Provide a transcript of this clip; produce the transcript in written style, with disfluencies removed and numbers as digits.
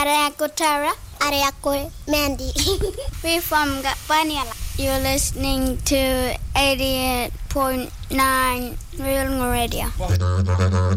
Ariako Tara. Ariako Mandy. We're from Gapaniala. You're listening to 88.9 Real Radio.